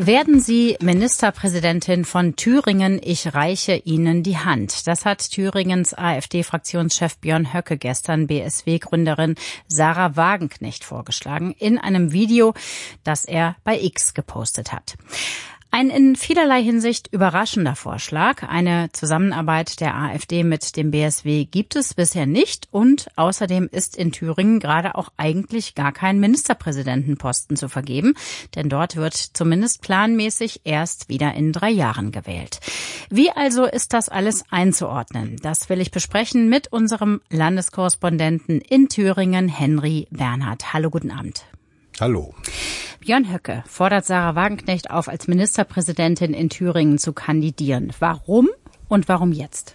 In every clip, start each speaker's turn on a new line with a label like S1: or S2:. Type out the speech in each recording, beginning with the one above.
S1: Werden Sie Ministerpräsidentin von Thüringen, ich reiche Ihnen die Hand. Das hat Thüringens AfD-Fraktionschef Björn Höcke gestern BSW-Gründerin Sarah Wagenknecht vorgeschlagen in einem Video, das er bei X gepostet hat. Ein in vielerlei Hinsicht überraschender Vorschlag. Eine Zusammenarbeit der AfD mit dem BSW gibt es bisher nicht und außerdem ist in Thüringen gerade auch eigentlich gar kein Ministerpräsidentenposten zu vergeben, denn dort wird zumindest planmäßig erst wieder in 3 Jahren gewählt. Wie also ist das alles einzuordnen? Das will ich besprechen mit unserem Landeskorrespondenten in Thüringen, Henry Bernhard. Hallo, guten Abend.
S2: Hallo.
S1: Björn Höcke fordert Sarah Wagenknecht auf, als Ministerpräsidentin in Thüringen zu kandidieren. Warum und warum jetzt?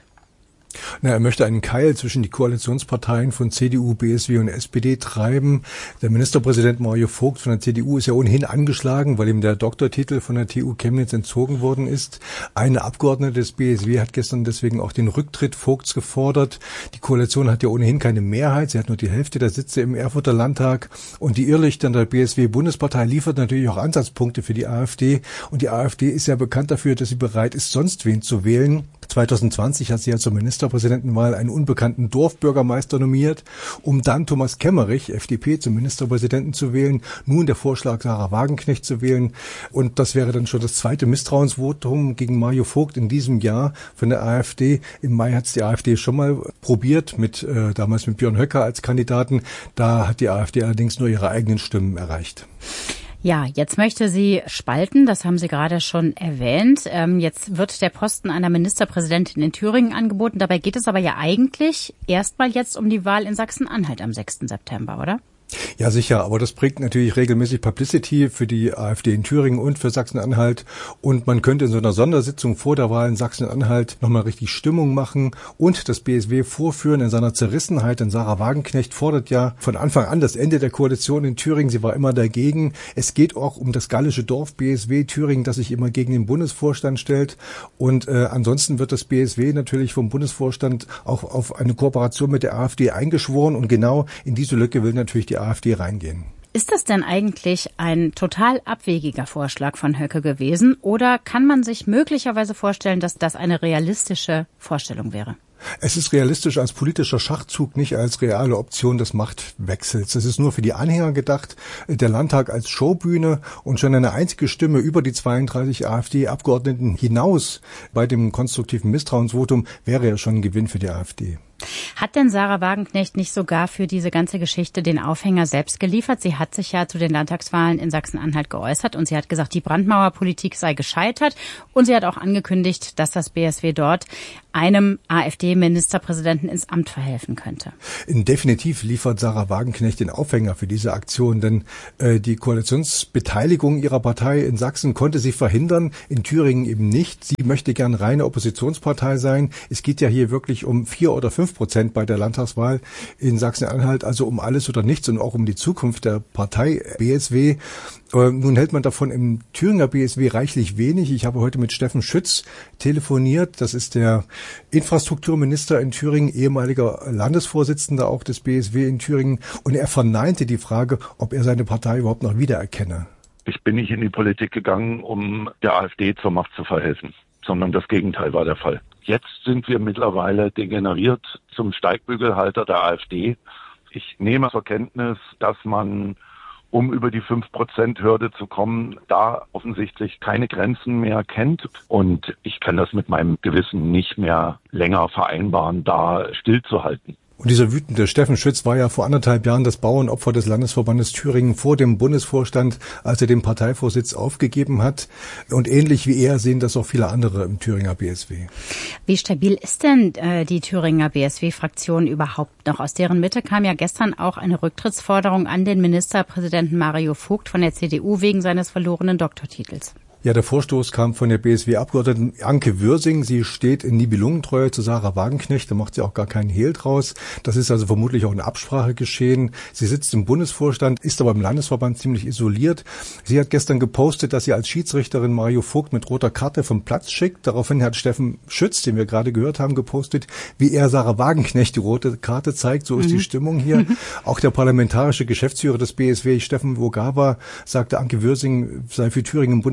S2: Er möchte einen Keil zwischen die Koalitionsparteien von CDU, BSW und SPD treiben. Der Ministerpräsident Mario Vogt von der CDU ist ja ohnehin angeschlagen, weil ihm der Doktortitel von der TU Chemnitz entzogen worden ist. Eine Abgeordnete des BSW hat gestern deswegen auch den Rücktritt Vogts gefordert. Die Koalition hat ja ohnehin keine Mehrheit. Sie hat nur die Hälfte der Sitze im Erfurter Landtag. Und die Irrlichter der BSW-Bundespartei liefert natürlich auch Ansatzpunkte für die AfD. Und die AfD ist ja bekannt dafür, dass sie bereit ist, sonst wen zu wählen. 2020 hat sie ja zur Ministerpräsidentenwahl einen unbekannten Dorfbürgermeister nominiert, um dann Thomas Kemmerich, FDP, zum Ministerpräsidenten zu wählen. Nun der Vorschlag, Sarah Wagenknecht zu wählen. Und das wäre dann schon das zweite Misstrauensvotum gegen Mario Vogt in diesem Jahr von der AfD. Im Mai hat es die AfD schon mal probiert, damals mit Björn Höcke als Kandidaten. Da hat die AfD allerdings nur ihre eigenen Stimmen erreicht.
S1: Ja, jetzt möchte sie spalten, das haben Sie gerade schon erwähnt. Jetzt wird der Posten einer Ministerpräsidentin in Thüringen angeboten. Dabei geht es aber ja eigentlich erstmal jetzt um die Wahl in Sachsen-Anhalt am 6. September, oder?
S2: Ja, sicher, aber das bringt natürlich regelmäßig Publicity für die AfD in Thüringen und für Sachsen-Anhalt. Und man könnte in so einer Sondersitzung vor der Wahl in Sachsen-Anhalt nochmal richtig Stimmung machen und das BSW vorführen in seiner Zerrissenheit. Denn Sarah Wagenknecht fordert ja von Anfang an das Ende der Koalition in Thüringen. Sie war immer dagegen. Es geht auch um das gallische Dorf BSW Thüringen, das sich immer gegen den Bundesvorstand stellt. Und ansonsten wird das BSW natürlich vom Bundesvorstand auch auf eine Kooperation mit der AfD eingeschworen. Und genau in diese Lücke will natürlich die AfD reingehen.
S1: Ist das denn eigentlich ein total abwegiger Vorschlag von Höcke gewesen oder kann man sich möglicherweise vorstellen, dass das eine realistische Vorstellung wäre?
S2: Es ist realistisch als politischer Schachzug, nicht als reale Option des Machtwechsels. Es ist nur für die Anhänger gedacht, der Landtag als Showbühne und schon eine einzige Stimme über die 32 AfD-Abgeordneten hinaus bei dem konstruktiven Misstrauensvotum wäre ja schon ein Gewinn für die AfD.
S1: Hat denn Sarah Wagenknecht nicht sogar für diese ganze Geschichte den Aufhänger selbst geliefert? Sie hat sich ja zu den Landtagswahlen in Sachsen-Anhalt geäußert und sie hat gesagt, die Brandmauerpolitik sei gescheitert und sie hat auch angekündigt, dass das BSW dort einem AfD-Ministerpräsidenten ins Amt verhelfen könnte.
S2: Definitiv liefert Sarah Wagenknecht den Aufhänger für diese Aktion, denn die Koalitionsbeteiligung ihrer Partei in Sachsen konnte sie verhindern, in Thüringen eben nicht. Sie möchte gern reine Oppositionspartei sein. Es geht ja hier wirklich um 4 oder 5% bei der Landtagswahl in Sachsen-Anhalt, also um alles oder nichts und auch um die Zukunft der Partei BSW. Nun hält man davon im Thüringer BSW reichlich wenig. Ich habe heute mit Steffen Schütz telefoniert. Das ist der Infrastrukturminister in Thüringen, ehemaliger Landesvorsitzender auch des BSW in Thüringen. Und er verneinte die Frage, ob er seine Partei überhaupt noch wiedererkenne.
S3: Ich bin nicht in die Politik gegangen, um der AfD zur Macht zu verhelfen, sondern das Gegenteil war der Fall. Jetzt sind wir mittlerweile degeneriert zum Steigbügelhalter der AfD. Ich nehme zur Kenntnis, dass man, um über die 5%-Hürde zu kommen, da offensichtlich keine Grenzen mehr kennt. Und ich kann das mit meinem Gewissen nicht mehr länger vereinbaren, da stillzuhalten.
S2: Und dieser wütende Steffen Schütz war ja vor 1,5 Jahren das Bauernopfer des Landesverbandes Thüringen vor dem Bundesvorstand, als er den Parteivorsitz aufgegeben hat. Und ähnlich wie er sehen das auch viele andere im Thüringer BSW.
S1: Wie stabil ist denn die Thüringer BSW-Fraktion überhaupt noch? Aus deren Mitte kam ja gestern auch eine Rücktrittsforderung an den Ministerpräsidenten Mario Vogt von der CDU wegen seines verlorenen Doktortitels.
S2: Ja, der Vorstoß kam von der BSW-Abgeordneten Anke Würsing. Sie steht in Nibelungentreue zu Sarah Wagenknecht. Da macht sie auch gar keinen Hehl draus. Das ist also vermutlich auch in Absprache geschehen. Sie sitzt im Bundesvorstand, ist aber im Landesverband ziemlich isoliert. Sie hat gestern gepostet, dass sie als Schiedsrichterin Mario Vogt mit roter Karte vom Platz schickt. Daraufhin hat Steffen Schütz, den wir gerade gehört haben, gepostet, wie er Sarah Wagenknecht die rote Karte zeigt. So ist die Stimmung hier. Auch der parlamentarische Geschäftsführer des BSW, Steffen Wogawa, sagte, Anke Würsing sei für Thüringen im Bundesvorstand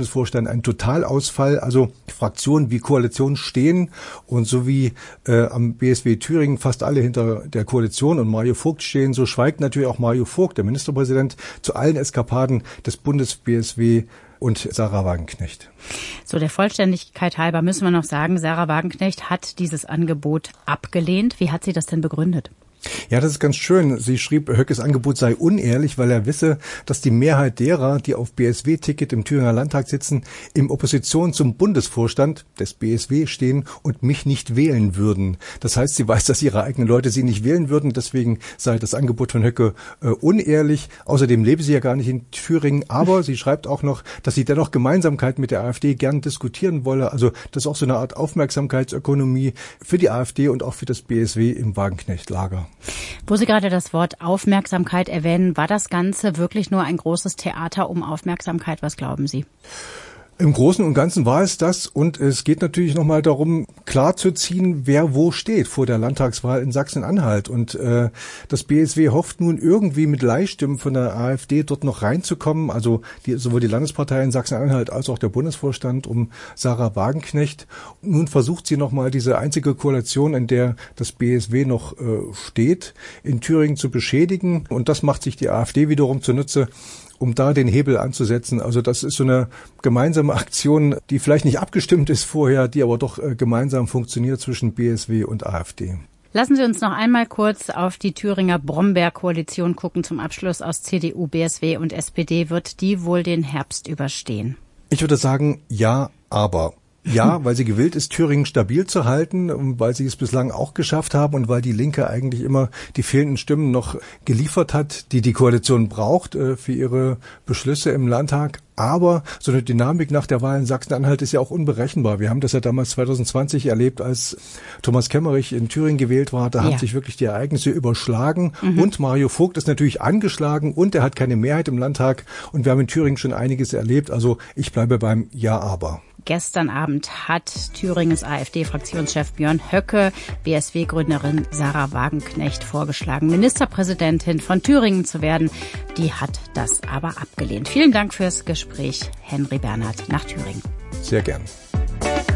S2: dann ein Totalausfall. Also Fraktionen wie Koalition stehen und so wie am BSW Thüringen fast alle hinter der Koalition und Mario Vogt stehen, so schweigt natürlich auch Mario Vogt, der Ministerpräsident, zu allen Eskapaden des Bundes-BSW und Sarah Wagenknecht.
S1: So, der Vollständigkeit halber müssen wir noch sagen, Sarah Wagenknecht hat dieses Angebot abgelehnt. Wie hat sie das denn begründet?
S2: Ja, das ist ganz schön. Sie schrieb, Höckes Angebot sei unehrlich, weil er wisse, dass die Mehrheit derer, die auf BSW-Ticket im Thüringer Landtag sitzen, in Opposition zum Bundesvorstand des BSW stehen und mich nicht wählen würden. Das heißt, sie weiß, dass ihre eigenen Leute sie nicht wählen würden. Deswegen sei das Angebot von Höcke unehrlich. Außerdem lebe sie ja gar nicht in Thüringen. Aber sie schreibt auch noch, dass sie dennoch Gemeinsamkeit mit der AfD gern diskutieren wolle. Also das ist auch so eine Art Aufmerksamkeitsökonomie für die AfD und auch für das BSW im Wagenknecht-Lager.
S1: Wo Sie gerade das Wort Aufmerksamkeit erwähnen, war das Ganze wirklich nur ein großes Theater um Aufmerksamkeit? Was glauben Sie?
S2: Im Großen und Ganzen war es das und es geht natürlich nochmal darum, klarzuziehen, wer wo steht vor der Landtagswahl in Sachsen-Anhalt. Und das BSW hofft nun irgendwie mit Leihstimmen von der AfD dort noch reinzukommen, also sowohl die Landespartei in Sachsen-Anhalt als auch der Bundesvorstand um Sarah Wagenknecht. Nun versucht sie nochmal diese einzige Koalition, in der das BSW noch steht, in Thüringen zu beschädigen. Und das macht sich die AfD wiederum zunutze, um da den Hebel anzusetzen. Also das ist so eine gemeinsame Aktion, die vielleicht nicht abgestimmt ist vorher, die aber doch gemeinsam funktioniert zwischen BSW und AfD.
S1: Lassen Sie uns noch einmal kurz auf die Thüringer Brombeer-Koalition gucken zum Abschluss aus CDU, BSW und SPD. Wird die wohl den Herbst überstehen?
S2: Ich würde sagen, ja, aber. Ja, weil sie gewillt ist, Thüringen stabil zu halten, weil sie es bislang auch geschafft haben und weil die Linke eigentlich immer die fehlenden Stimmen noch geliefert hat, die die Koalition braucht für ihre Beschlüsse im Landtag. Aber so eine Dynamik nach der Wahl in Sachsen-Anhalt ist ja auch unberechenbar. Wir haben das ja damals 2020 erlebt, als Thomas Kemmerich in Thüringen gewählt war. Da haben sich wirklich die Ereignisse überschlagen. Und Mario Vogt ist natürlich angeschlagen und er hat keine Mehrheit im Landtag. Und wir haben in Thüringen schon einiges erlebt. Also ich bleibe beim Ja, aber.
S1: Gestern Abend hat Thüringens AfD-Fraktionschef Björn Höcke BSW-Gründerin Sarah Wagenknecht vorgeschlagen, Ministerpräsidentin von Thüringen zu werden. Die hat das aber abgelehnt. Vielen Dank fürs Gespräch, Henry Bernhard nach Thüringen.
S2: Sehr gern.